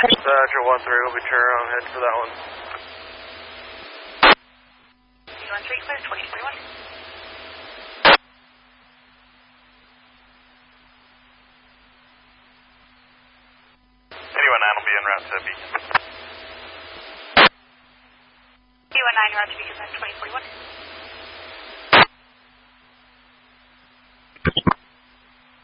Roger, 1-3, we'll be turning around, head for that one. 1-3, clear, 2041. 819 will be en route to Beacon. 819, route to Beacon, 2041.